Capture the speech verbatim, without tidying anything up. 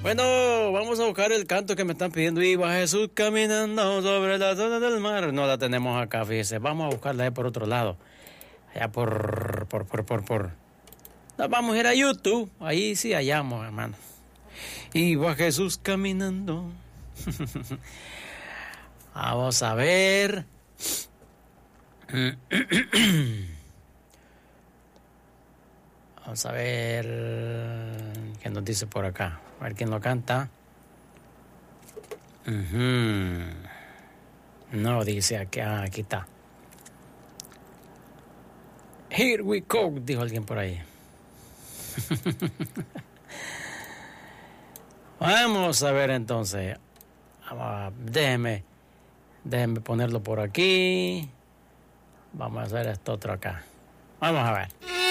Bueno, vamos a buscar el canto que me están pidiendo. Iba Jesús caminando sobre la zona del mar. No la tenemos acá, fíjese. Vamos a buscarla ahí por otro lado. Allá por, por, por, por, por. Nos vamos a ir a YouTube. Ahí sí hallamos, hermano. Iba Jesús caminando. Vamos a ver. Vamos a ver qué nos dice por acá. A ver quién lo canta. Uh-huh. No, dice aquí, ah, aquí está. Here we go, dijo alguien por ahí. Vamos a ver entonces. Déjeme, déjeme ponerlo por aquí. Vamos a hacer esto otro acá. Vamos a ver.